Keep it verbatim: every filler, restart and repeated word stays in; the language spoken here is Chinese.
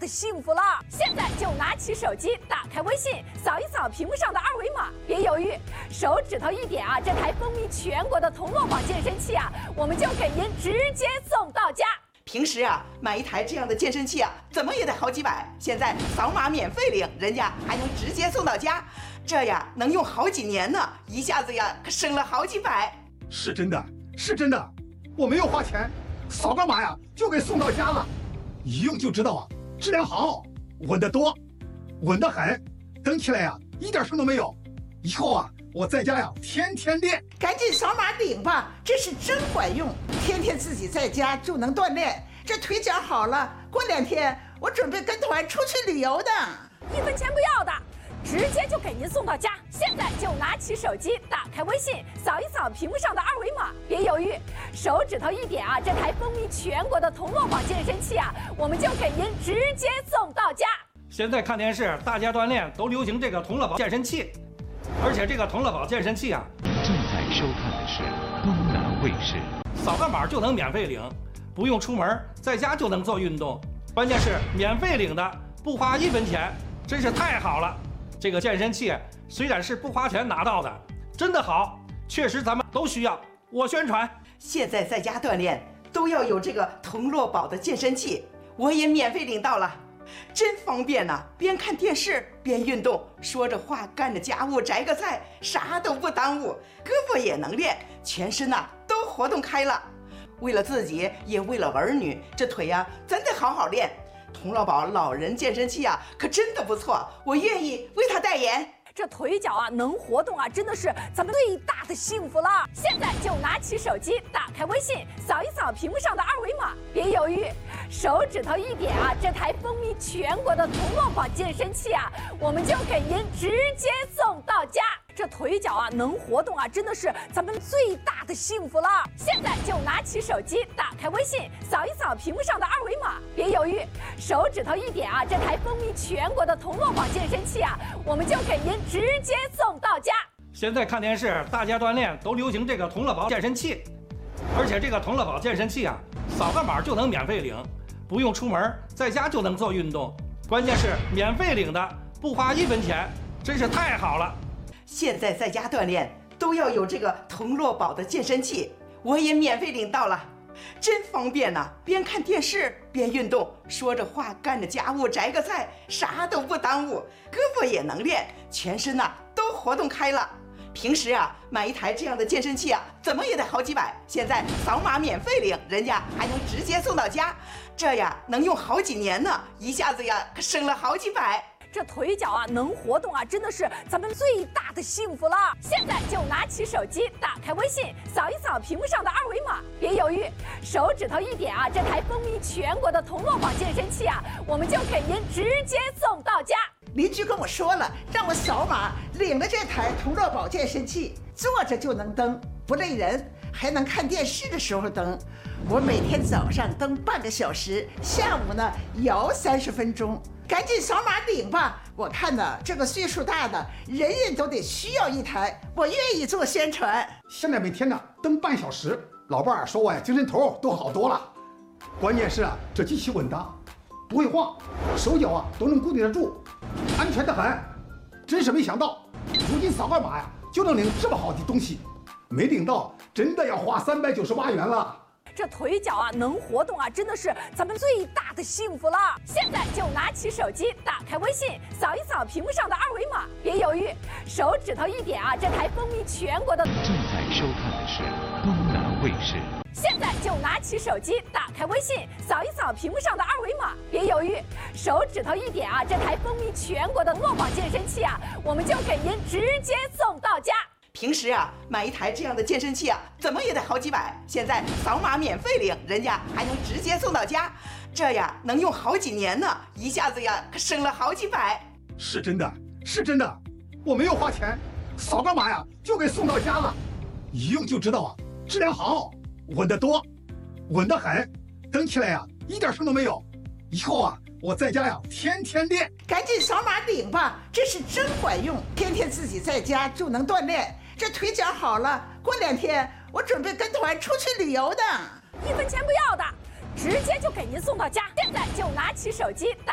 的幸福了！现在就拿起手机，打开微信，扫一扫屏幕上的二维码，别犹豫，手指头一点啊，这台风靡全国的同乐宝健身器啊，我们就给您直接送到家。 平时啊，买一台这样的健身器啊，怎么也得好几百，现在扫码免费领，人家还能直接送到家，这呀能用好几年呢，一下子呀可省了好几百。 是真的，是真的，我没有花钱，扫个码呀就给送到家了，一用就知道啊，质量好，稳得多，稳得很，蹬起来呀一点声都没有。以后啊，我在家呀天天练。 赶紧扫码领吧，这是真管用，天天自己在家就能锻炼，这腿脚好了，过两天我准备跟团出去旅游的。 一分钱不要的，直接就给您送到家。现在就拿起手机，打开微信，扫一扫屏幕上的二维码，别犹豫，手指头一点啊，这台风靡全国的同乐宝健身器啊，我们就给您直接送到家。 现在看电视，大家锻炼都流行这个同乐宝健身器，而且这个同乐宝健身器啊， 正在收看的是东南卫视， 扫个码就能免费领，不用出门，在家就能做运动，关键是免费领的，不花一分钱，真是太好了。这个健身器虽然是不花钱拿到的，真的好，确实咱们都需要。我宣传， 现在在家锻炼都要有这个同乐宝的健身器，我也免费领到了，真方便呐、啊！边看电视边运动，说着话干着家务，摘个菜，啥都不耽误，胳膊也能练，全身呐、啊、都活动开了。为了自己，也为了儿女，这腿呀、啊、真得好好练。同乐宝老人健身器啊，可真的不错，我愿意为他代言。 这腿脚啊能活动啊，真的是咱们最大的幸福了！现在就拿起手机，打开微信，扫一扫屏幕上的二维码，别犹豫，手指头一点啊，这台风靡全国的同乐宝健身器啊，我们就给您直接送到家。这腿脚啊能活动啊，真的是咱们最大的幸福了！现在就拿起手机，打开微信，扫一扫屏幕上的二维码，别犹豫，手指头一点啊，这台风靡全国的同乐宝健身器啊，我们就给您直接送到家。 现在看电视，大家锻炼都流行这个同乐宝健身器，而且这个同乐宝健身器啊，扫个码就能免费领，不用出门，在家就能做运动，关键是免费领的，不花一分钱，真是太好了。 现在在家锻炼都要有这个同乐宝的健身器，我也免费领到了，真方便呐、啊！边看电视边运动，说着话干着家务，摘个菜，啥都不耽误，胳膊也能练，全身呐、啊、都活动开了。平时啊，买一台这样的健身器啊，怎么也得好几百，现在扫码免费领，人家还能直接送到家，这呀能用好几年呢，一下子呀可省了好几百。 这腿脚啊能活动啊，真的是咱们最大的幸福了！现在就拿起手机，打开微信，扫一扫屏幕上的二维码，别犹豫，手指头一点啊，这台风靡全国的同乐宝健身器啊，我们就给您直接送到家。 邻居跟我说了，让我扫码领了这台同乐宝健身器，坐着就能蹬，不累人，还能看电视的时候蹬。我每天早上蹬半个小时，下午呢摇三十分钟。赶紧扫码领吧！我看呢，这个岁数大的人人都得需要一台，我愿意做宣传。 现在每天呢蹬半小时，老伴儿说我呀精神头都好多了。关键是啊，这机器稳当，不会晃，手脚啊都能固定得住，安全得很。真是没想到，如今扫个码呀就能领这么好的东西，没领到真的要花三百九十八元了。 这腿脚啊能活动啊，真的是咱们最大的幸福了！现在就拿起手机，打开微信，扫一扫屏幕上的二维码，别犹豫，手指头一点啊，这台风靡全国的正在收看的是东南卫视。 现在就拿起手机，打开微信，扫一扫屏幕上的二维码，别犹豫，手指头一点啊，这台风靡全国的乐宝健身器啊，我们就给您直接送到家。 平时啊，买一台这样的健身器啊，怎么也得好几百，现在扫码免费领，人家还能直接送到家，这呀能用好几年呢，一下子呀可省了好几百。 是真的，是真的，我没有花钱，扫个码呀就给送到家了，一用就知道啊，质量好，稳得多，稳得很，蹬起来呀一点声都没有。以后啊，我在家呀天天练。 赶紧扫码领吧，这是真管用，天天自己在家就能锻炼。这腿脚好了，过两天我准备跟团出去旅游的。 一分钱不要的，直接就给您送到家。现在就拿起手机，打